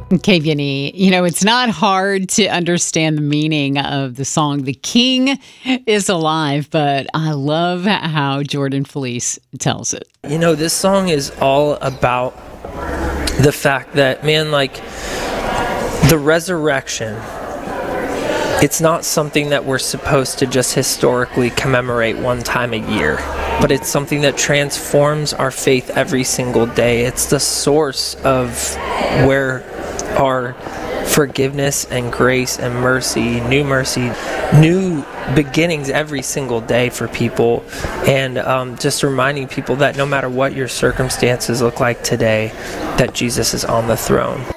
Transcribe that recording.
Okay, Vinny, it's not hard to understand the meaning of the song The King is Alive, but I love how Jordan Felice tells it. This song is all about the fact that, man, like, the resurrection, it's not something that we're supposed to just historically commemorate one time a year, but it's something that transforms our faith every single day. It's the source of where our forgiveness and grace and mercy, new beginnings every single day for people, and just reminding people that no matter what your circumstances look like today, that Jesus is on the throne.